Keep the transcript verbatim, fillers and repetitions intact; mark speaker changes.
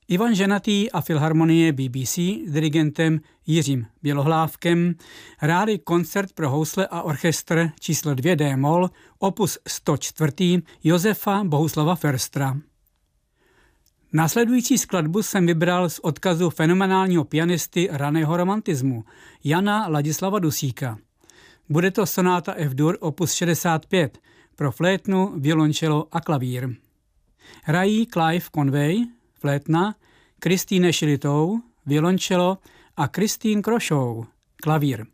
Speaker 1: Ivan Ženatý a Filharmonie B B C s dirigentem Jiřím Bělohlávkem hráli koncert pro housle a orchestr číslo dvě D-moll opus sto čtyři Josefa Bohuslava Förstra. Následující skladbu jsem vybral z odkazu fenomenálního pianisty raného romantismu Jana Ladislava Dusíka. Bude to sonáta F-dur opus šedesát pět pro flétnu, violončelo a klavír. Hrají Clive Conway, flétna, Kristýne Šilitou, violončelo a Christine Krošou, klavír.